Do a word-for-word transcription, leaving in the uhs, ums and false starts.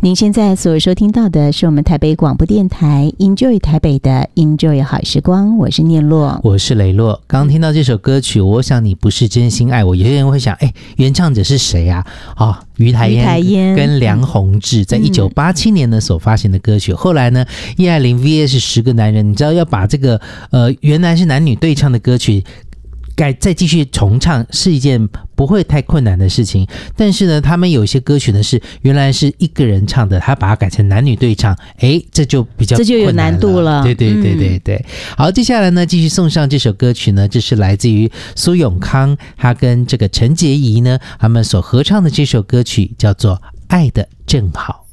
您现在所收听到的是我们台北广播电台 Enjoy 台北的 Enjoy 好时光，我是念洛， 我是雷洛。刚刚听到这首歌曲，我想你不是真心爱我，有些人会想，哎，原唱者是谁啊？哦，于台烟跟梁弘志在一九八七年呢所发行的歌曲。嗯、后来呢，叶爱玲 V S 十个男人，你知道要把这个呃原来是男女对唱的歌曲改再继续重唱是一件不会太困难的事情，但是呢，他们有一些歌曲呢是原来是一个人唱的，他把它改成男女对唱，哎，这就比较困难了，这就有难度了。对对对对对。嗯、好，接下来呢，继续送上这首歌曲呢，这是来自于苏永康，他跟这个陈洁仪呢，他们所合唱的这首歌曲叫做《爱的正好》。